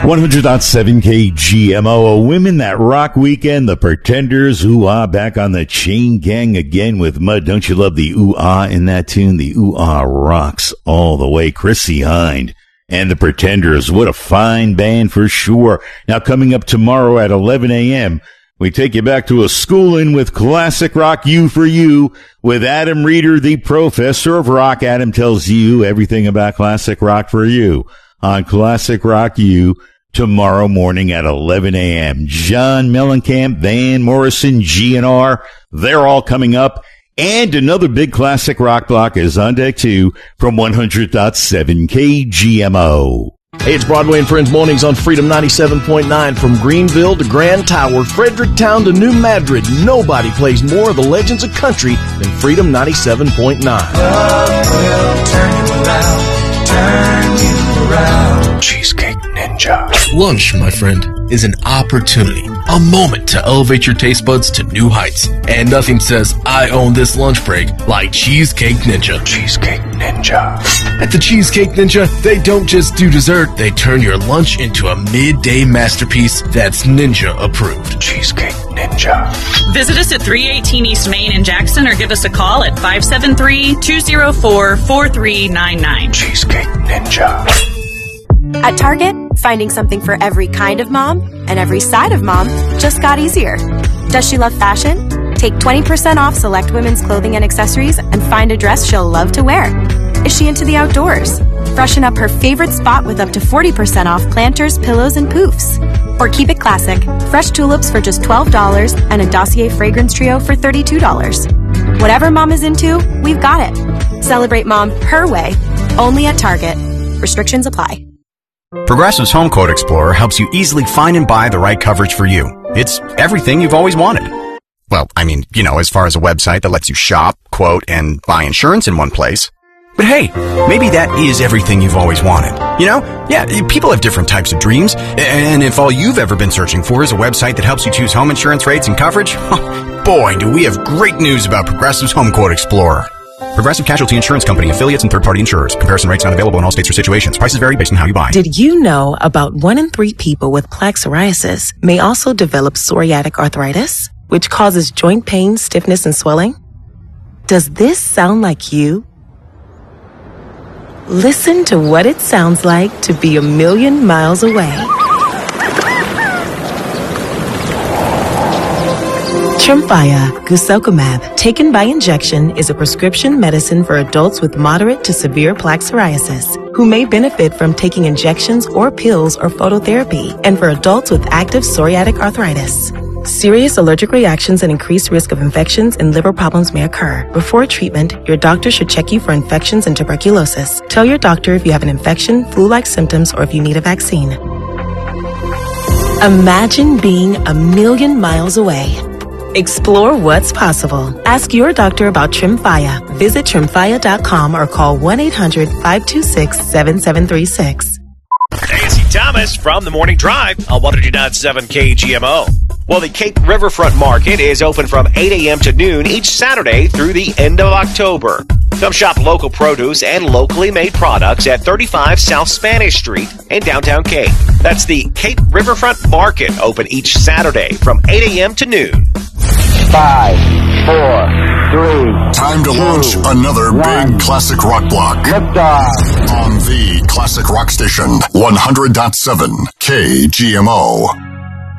100.7 KGMO, a Women That Rock weekend. The Pretenders, ooh-ah, back on the chain gang again with Mud. Don't you love the ooh-ah in that tune? The ooh-ah rocks all the way. Chrissie Hynde and the Pretenders, what a fine band for sure. Now coming up tomorrow at 11 a.m., we take you back to a schooling with Classic Rock U for You with Adam Reeder, the professor of rock. Adam tells you everything about Classic Rock for You on Classic Rock U tomorrow morning at 11 a.m. John Mellencamp, Van Morrison, GNR, they're all coming up. And another big classic rock block is on deck too from 100.7 KGMO. Hey, it's Broadway and Friends Mornings on Freedom 97.9. From Greenville to Grand Tower, Fredericktown to New Madrid, nobody plays more of the legends of country than Freedom 97.9. Love will turn you around, turn you around. Cheesecake Ninja. Lunch, my friend, is an opportunity, a moment to elevate your taste buds to new heights. And nothing says, I own this lunch break like Cheesecake Ninja. Cheesecake Ninja. At the Cheesecake Ninja, they don't just do dessert, they turn your lunch into a midday masterpiece that's ninja approved. Cheesecake Ninja. Visit us at 318 East Main in Jackson or give us a call at 573-204-4399. Cheesecake Ninja. At Target, finding something for every kind of mom and every side of mom just got easier. Does she love fashion? Take 20% off select women's clothing and accessories and find a dress she'll love to wear. Is she into the outdoors? Freshen up her favorite spot with up to 40% off planters, pillows, and poofs. Or keep it classic. Fresh tulips for just $12 and a Dossier fragrance trio for $32. Whatever mom is into, we've got it. Celebrate mom her way, only at Target. Restrictions apply. Progressive's Home Quote Explorer helps you easily find and buy the right coverage for you. It's everything you've always wanted. Well, I mean, as far as a website that lets you shop, quote, and buy insurance in one place. But hey, maybe that is everything you've always wanted. Yeah, people have different types of dreams. And if all you've ever been searching for is a website that helps you choose home insurance rates and coverage, boy, do we have great news about Progressive's Home Quote Explorer. Progressive Casualty Insurance Company, affiliates, and third-party insurers. Comparison rates not available in all states or situations. Prices vary based on how you buy. Did you know about 1 in 3 people with plaque psoriasis may also develop psoriatic arthritis, which causes joint pain, stiffness, and swelling? Does this sound like you? Listen to what it sounds like to be a million miles away. Tremfya guselkumab, taken by injection, is a prescription medicine for adults with moderate to severe plaque psoriasis who may benefit from taking injections or pills or phototherapy, and for adults with active psoriatic arthritis. Serious allergic reactions and increased risk of infections and liver problems may occur. Before treatment, your doctor should check you for infections and tuberculosis. Tell your doctor if you have an infection, flu-like symptoms, or if you need a vaccine. Imagine being a million miles away. Explore what's possible. Ask your doctor about Tremfya. Visit Tremfya.com or call 1-800-526-7736. Nancy Thomas from The Morning Drive on 102.7 KGMO. Well, the Cape Riverfront Market is open from 8 a.m. to noon each Saturday through the end of October. Come shop local produce and locally made products at 35 South Spanish Street in downtown Cape. That's the Cape Riverfront Market, open each Saturday from 8 a.m. to noon. 5, 4, 3. Time to launch another big classic rock block. Liftoff. On the Classic Rock Station, 100.7 KGMO.